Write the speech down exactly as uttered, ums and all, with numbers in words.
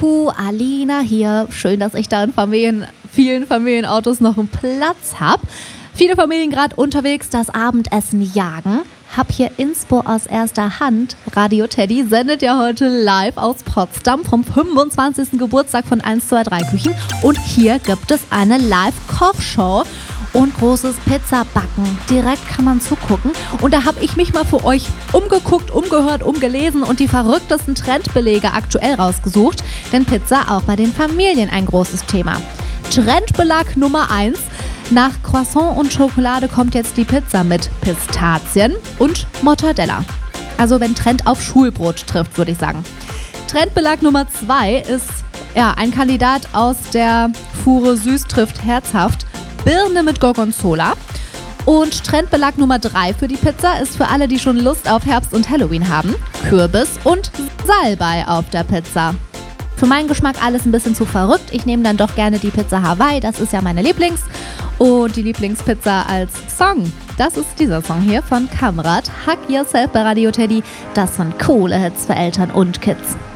Buh, Alina hier. Schön, dass ich da in Familien, vielen Familienautos noch einen Platz habe. Viele Familien gerade unterwegs das Abendessen jagen. Hab hier Inspo aus erster Hand. Radio Teddy sendet ja heute live aus Potsdam vom fünfundzwanzigsten Geburtstag von eins zwei drei Küchen. Und hier gibt es eine Live-Kochshow und großes Pizzabacken. Direkt kann man zugucken. Und da habe ich mich mal für euch umgeguckt, umgehört, umgelesen und die verrücktesten Trendbelege aktuell rausgesucht. Denn Pizza auch bei den Familien ein großes Thema. Trendbelag Nummer eins. Nach Croissant und Schokolade kommt jetzt die Pizza mit Pistazien und Mortadella. Also wenn Trend auf Schulbrot trifft, würde ich sagen. Trendbelag Nummer zwei ist ja, ein Kandidat aus der Fuhre Süß trifft herzhaft. Birne mit Gorgonzola. Und Trendbelag Nummer drei für die Pizza ist für alle, die schon Lust auf Herbst und Halloween haben. Kürbis und Salbei auf der Pizza. Für meinen Geschmack alles ein bisschen zu verrückt. Ich nehme dann doch gerne die Pizza Hawaii, das ist ja meine Lieblings. Und die Lieblingspizza als Song, das ist dieser Song hier von Kamrat. Hug Yourself bei Radio Teddy. Das sind coole Hits für Eltern und Kids.